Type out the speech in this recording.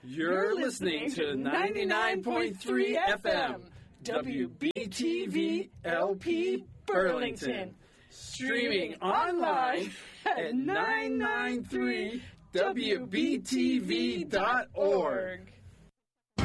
You're listening to 99.3 FM, WBTV LP Burlington. Streaming online at 993wbtv.org.